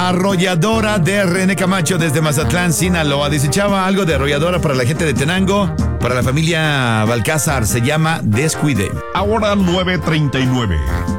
arrolladora de René Camacho desde Mazatlán, Sinaloa. Dice, Chava, algo de arrolladora para la gente de Tenango, para la familia Balcázar, se llama Descuide. Ahora 9:39.